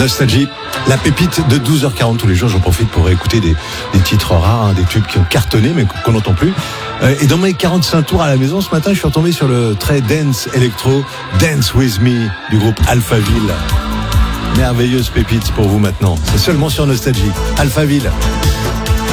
Nostalgie, la pépite de 12h40 tous les jours. J'en profite pour écouter des titres rares, des tubes qui ont cartonné mais qu'on n'entend plus. Et dans mes 45 tours à la maison ce matin, je suis retombé sur le très dance électro Dance With Me du groupe Alphaville. Merveilleuse pépite pour vous maintenant. C'est seulement sur Nostalgie. Alphaville.